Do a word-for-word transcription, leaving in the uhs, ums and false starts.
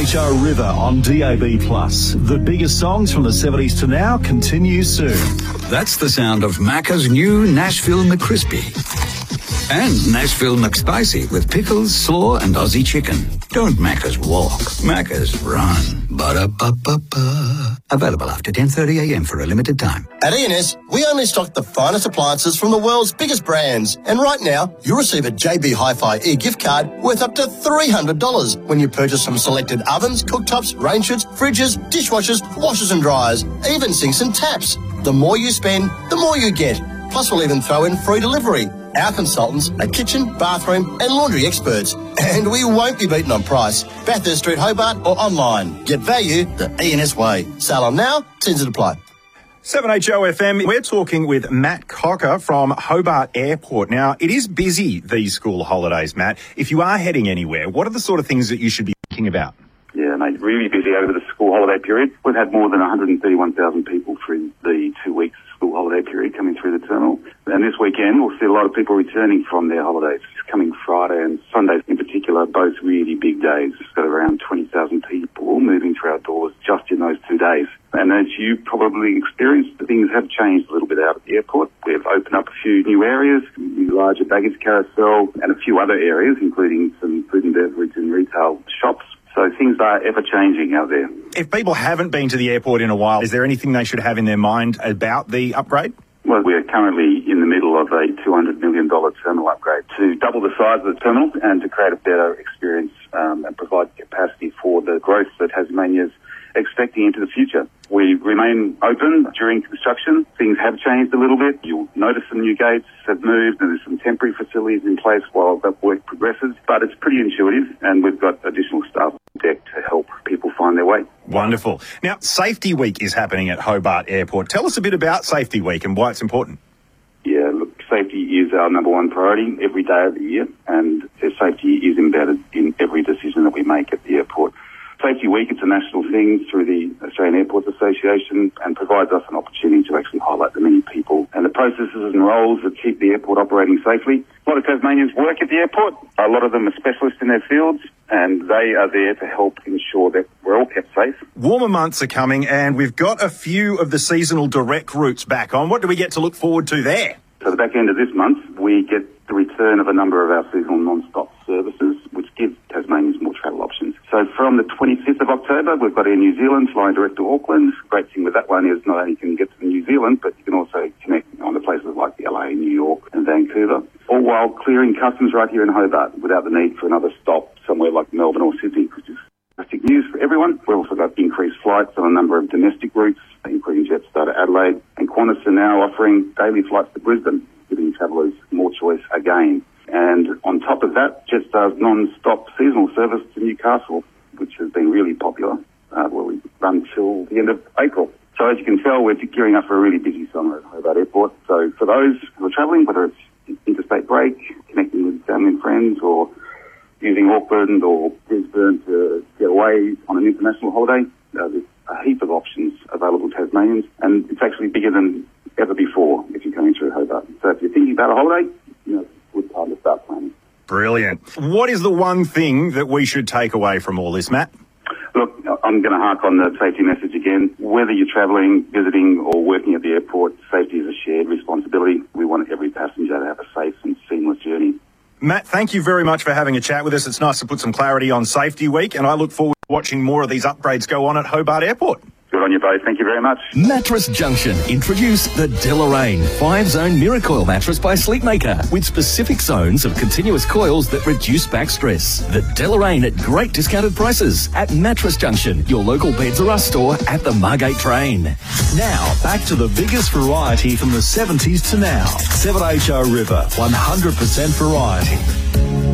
H O River on D A B plus. The biggest songs from the seventies to now continue soon. That's the sound of Macca's new Nashville McCrispy. And Nashville McSpicy with pickles, slaw and Aussie chicken. Don't Macca's walk, Macca's run. Ba-da-ba-ba-ba. Available after ten thirty a m for a limited time. At E and S, we only stock the finest appliances from the world's biggest brands. And right now, you'll receive a J B Hi-Fi e-gift card worth up to three hundred dollars when you purchase some selected ovens, cooktops, range hoods, fridges, dishwashers, washers and dryers, even sinks and taps. The more you spend, the more you get. Plus, we'll even throw in free delivery. Our consultants are kitchen, bathroom and laundry experts. And we won't be beaten on price. Bathurst Street, Hobart or online. Get value the E and S way. Sale on now, terms and apply. seven H O F M, we're talking with Matt Cocker from Hobart Airport. Now, it is busy these school holidays, Matt. If you are heading anywhere, what are the sort of things that you should be thinking about? Yeah, mate, really busy over the school holiday period. We've had more than one hundred thirty-one thousand people through the two weeks school holiday period coming through the terminal. And this weekend, we'll see a lot of people returning from their holidays. It's coming Friday and Sundays in particular, both really big days. We've got around twenty thousand people moving through our doors just in those two days. And as you probably experienced, things have changed a little bit out at the airport. We've opened up a few new areas, a larger baggage carousel, and a few other areas, including some food and beverage and retail shops. So things are ever changing out there. If people haven't been to the airport in a while, is there anything they should have in their mind about the upgrade? Well, we're currently in the middle of a two hundred million dollars terminal upgrade to double the size of the terminal and to create a better experience um, and provide capacity for the growth that Tasmania's expecting into the future. We remain open during construction. Things have changed a little bit. You'll notice some new gates have moved and there's some temporary facilities in place while that work progresses, but it's pretty intuitive and we've got additional staff on deck to help people find their way. Wonderful. Now, Safety Week is happening at Hobart Airport. Tell us a bit about Safety Week and why it's important. Yeah, look, safety is our number one priority every day of the year, and safety is embedded in every decision that we make at the airport. Safety Week, it's a national thing through the Australian Airports Association and provides us an opportunity to actually highlight the many people and the processes and roles that keep the airport operating safely. A lot of Tasmanians work at the airport. A lot of them are specialists in their fields and they are there to help ensure that we're all kept safe. Warmer months are coming and we've got a few of the seasonal direct routes back on. What do we get to look forward to there? So the back end of this month, we get the return of a number of our seasonal non-stop services, which give Tasmanians more travel options. So from the twenty-fifth of October, we've got Air New Zealand flying direct to Auckland. Great thing with that one is not only can you get to New Zealand, but you can also connect on to places like L A, New York and Vancouver, all while clearing customs right here in Hobart without the need for another stop somewhere like Melbourne or Sydney, which is fantastic news for everyone. We've also got increased flights on a number of domestic routes, including Jetstar to Adelaide, and Qantas are now offering daily flights to Brisbane, giving travellers more choice again. And on top of that, Jetstar's non-stop seasonal service to Newcastle, which has been really popular, uh, where we run till the end of April. So as you can tell, we're gearing up for a really busy summer at Hobart Airport. So for those who are travelling, whether it's interstate break, connecting with family and friends, or using Auckland or Brisbane to get away on an international holiday, uh, there's a heap of options available to Tasmanians, and it's actually bigger than ever before if you're coming through Hobart. So if you're thinking about a holiday, you know, it's a good time to start planning. Brilliant. What is the one thing that we should take away from all this, Matt? Look, I'm going to hark on the safety message again. Whether you're travelling, visiting or working at the airport, safety is a shared responsibility. We want every passenger to have a safe and seamless journey. Matt, thank you very much for having a chat with us. It's nice to put some clarity on Safety Week, and I look forward to watching more of these upgrades go on at Hobart Airport. Good on you both. Thank you very much. Mattress Junction introduce the Deloraine five-zone Miracoil mattress by Sleepmaker with specific zones of continuous coils that reduce back stress. The Deloraine at great discounted prices at Mattress Junction, your local Beds R Us store at the Margate train. Now, back to the biggest variety from the seventies to now. seven H O River, one hundred percent variety.